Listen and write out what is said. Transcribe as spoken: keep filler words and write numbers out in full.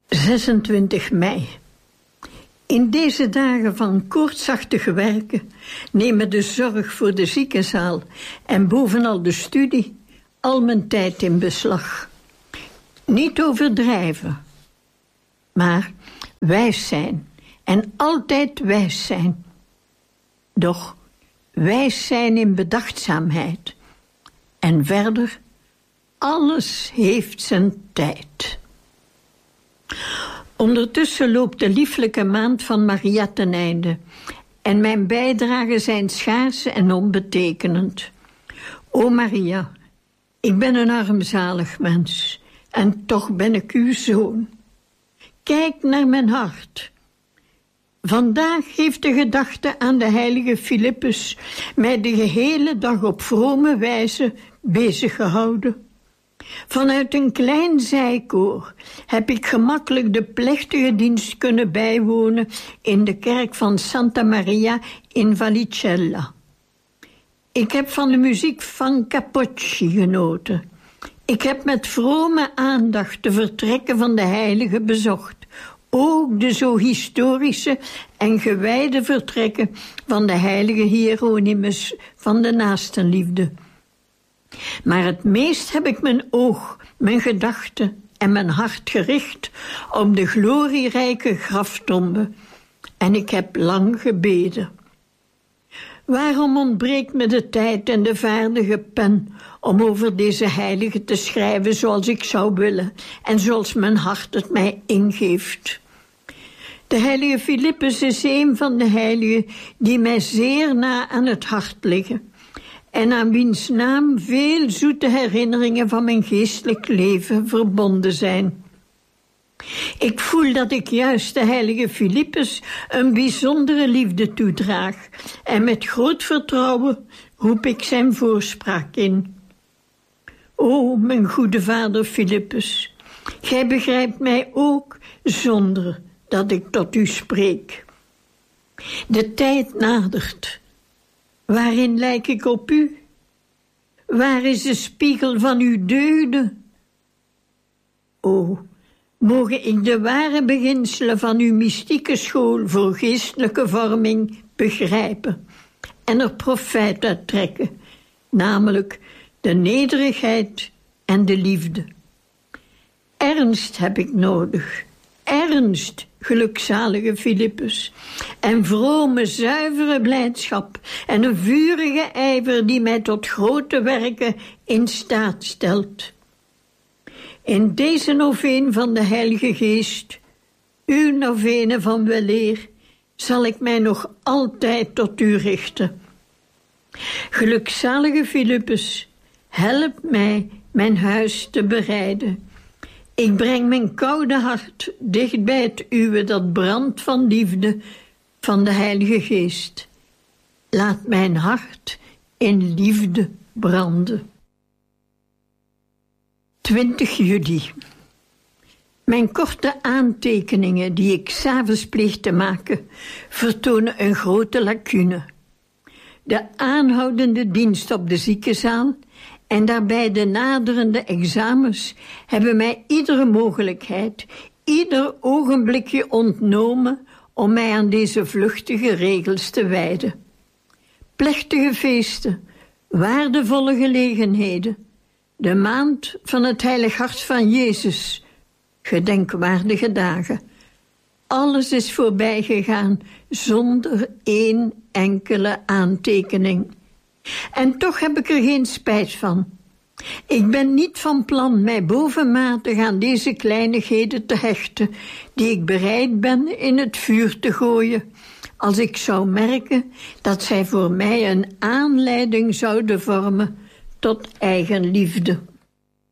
zesentwintig mei. In deze dagen van koortsachtige werken nemen de zorg voor de ziekenzaal en bovenal de studie al mijn tijd in beslag. Niet overdrijven, maar wijs zijn en altijd wijs zijn. Doch wijs zijn in bedachtzaamheid. En verder, alles heeft zijn tijd. Ondertussen loopt de lieflijke maand van Maria ten einde en mijn bijdragen zijn schaars en onbetekenend. O Maria, ik ben een armzalig mens en toch ben ik uw zoon. Kijk naar mijn hart. Vandaag heeft de gedachte aan de heilige Filippus mij de gehele dag op vrome wijze bezig gehouden. Vanuit een klein zijkoor heb ik gemakkelijk de plechtige dienst kunnen bijwonen in de kerk van Santa Maria in Vallicella. Ik heb van de muziek van Capocci genoten. Ik heb met vrome aandacht de vertrekken van de heilige bezocht. Ook de zo historische en gewijde vertrekken van de heilige Hieronymus van de naastenliefde. Maar het meest heb ik mijn oog, mijn gedachten en mijn hart gericht op de glorierijke graftombe. En ik heb lang gebeden. Waarom ontbreekt me de tijd en de vaardige pen om over deze heilige te schrijven zoals ik zou willen en zoals mijn hart het mij ingeeft? De heilige Filippus is een van de heiligen die mij zeer na aan het hart liggen en aan wiens naam veel zoete herinneringen van mijn geestelijk leven verbonden zijn. Ik voel dat ik juist de heilige Filippus een bijzondere liefde toedraag en met groot vertrouwen roep ik zijn voorspraak in. O, mijn goede vader Filippus, gij begrijpt mij ook zonder dat ik tot u spreek. De tijd nadert. Waarin lijk ik op u? Waar is de spiegel van uw deugden? O, mogen ik de ware beginselen van uw mystieke school voor geestelijke vorming begrijpen en er profijt uit trekken, namelijk de nederigheid en de liefde. Ernst heb ik nodig, ernst, gelukzalige Filippus, en vrome, zuivere blijdschap en een vurige ijver die mij tot grote werken in staat stelt. In deze noveen van de Heilige Geest, uw novene van weleer, zal ik mij nog altijd tot u richten. Gelukzalige Filippus, help mij mijn huis te bereiden. Ik breng mijn koude hart dicht bij het uwe dat brandt van liefde van de Heilige Geest. Laat mijn hart in liefde branden. twintig juli. Mijn korte aantekeningen die ik 's avonds pleeg te maken vertonen een grote lacune. De aanhoudende dienst op de ziekenzaal en daarbij de naderende examens hebben mij iedere mogelijkheid, ieder ogenblikje ontnomen om mij aan deze vluchtige regels te wijden. Plechtige feesten, waardevolle gelegenheden, de maand van het Heilig Hart van Jezus, gedenkwaardige dagen. Alles is voorbij gegaan zonder één enkele aantekening. En toch heb ik er geen spijt van. Ik ben niet van plan mij bovenmatig aan deze kleinigheden te hechten, die ik bereid ben in het vuur te gooien, als ik zou merken dat zij voor mij een aanleiding zouden vormen tot eigenliefde.